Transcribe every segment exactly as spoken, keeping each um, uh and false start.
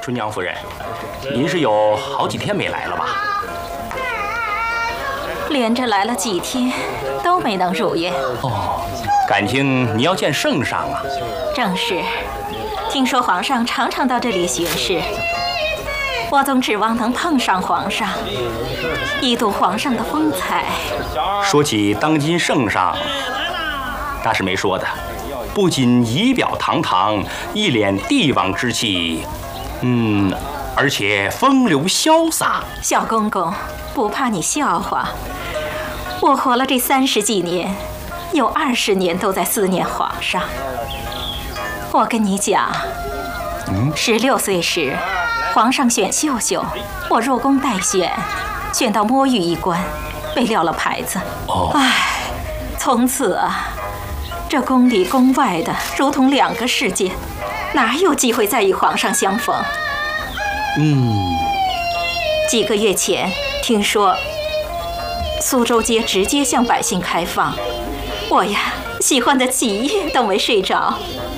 春娘夫人，您是有好几天没来了吧？ 连着来了几天，都没能如愿。 哦，感情你要见圣上啊？ 正是，听说皇上常常到这里巡视，我总指望能碰上皇上，一睹皇上的风采。 说起当今圣上，那是没说的，不仅仪表堂堂，一脸帝王之气，嗯，而且风流潇洒。 小公公，不怕你笑话，我活了这三十几年，有二十年都在思念皇上。我跟你讲，十六岁时，皇上选秀秀，我入宫待选，选到摸玉一关，被撂了牌子。 哦， 唉，从此啊，这宫里宫外的如同两个世界，哪有机会再与皇上相逢？ 嗯， 几个月前听说苏州街直接向百姓开放，我呀喜欢的几夜都没睡着，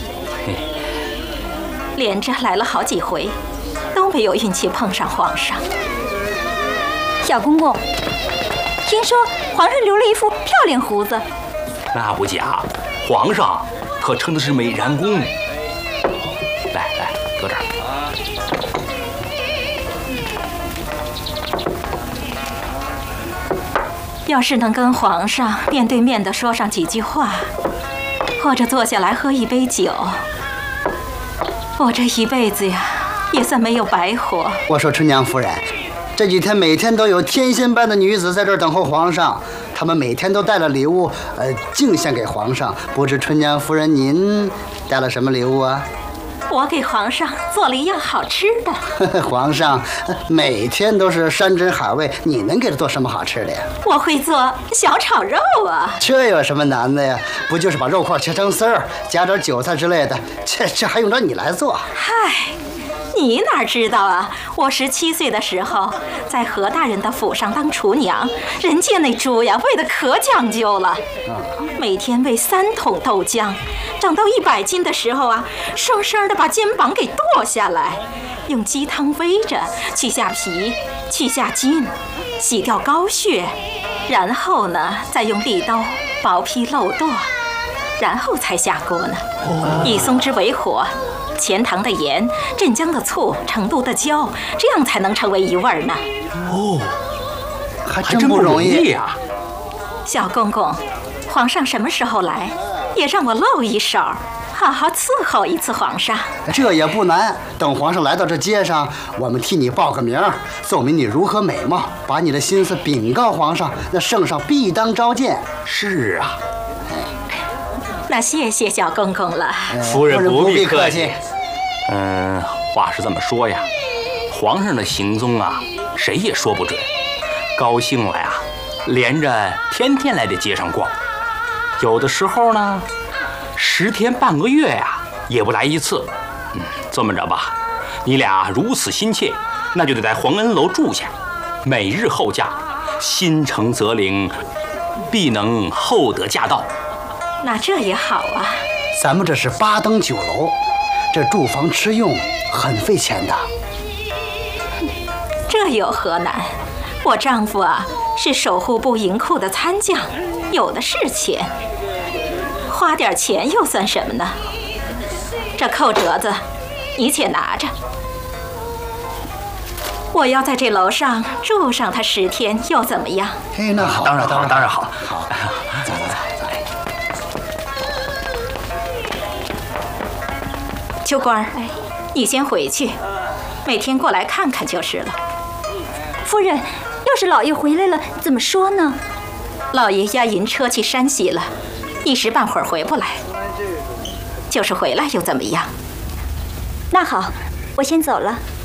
连着来了好几回，都没有运气碰上皇上。 小公公，听说皇上留了一副漂亮胡子。 那不假，皇上可称的是美髯公。来来，搁这儿。 要是能跟皇上面对面的说上几句话，或者坐下来喝一杯酒，我这一辈子呀，也算没有白活。 我说春娘夫人，这几天每天都有天仙般的女子在这儿等候皇上，她们每天都带了礼物，呃，敬献给皇上。不知春娘夫人您带了什么礼物啊？ 我给皇上做了一样好吃的。 皇上每天都是山珍海味，你能给他做什么好吃的呀？ 我会做小炒肉啊。 这有什么难的呀？不就是把肉块切成丝儿，加点韭菜之类的，这这还用着你来做？ 嗨，你哪知道啊？我十七岁的时候，在何大人的府上当厨娘，人家那猪呀喂得可讲究了，每天喂三桶豆浆，长到一百斤的时候啊，生生的把肩膀给剁下来，用鸡汤煨着，去下皮，去下筋，洗掉膏血，然后呢，再用利刀薄劈漏剁，然后才下锅呢，以松脂为火。钱塘的盐，镇江的醋，成都的椒，这样才能成为一味呢。 哦， 还真不容易呀！ 小公公，皇上什么时候来，也让我露一手，好好伺候一次皇上。 这也不难，等皇上来到这街上，我们替你报个名，奏明你如何美貌，把你的心思禀告皇上，那圣上必当召见。 是啊。 那谢谢小公公了， 夫人不必客气。 嗯，话是这么说呀，皇上的行踪啊，谁也说不准。高兴了呀，连着天天来这街上逛；有的时候呢，十天半个月呀，也不来一次。嗯，这么着吧，你俩如此心切，那就得在皇恩楼住下，每日候驾，心诚则灵，必能厚得驾到。 那这也好啊。 咱们这是八登九楼，这住房吃用很费钱的。 这有何难？我丈夫啊是守护部银库的参将，有的是钱，花点钱又算什么呢？这扣折子，你且拿着。我要在这楼上住上他十天，又怎么样？ 哎，那好， 当然好，当然好。 好，走走走。 秋官，你先回去，每天过来看看就是了。 夫人，要是老爷回来了，怎么说呢？ 老爷押银车去山西了，一时半会儿回不来。就是回来又怎么样？ 那好，我先走了。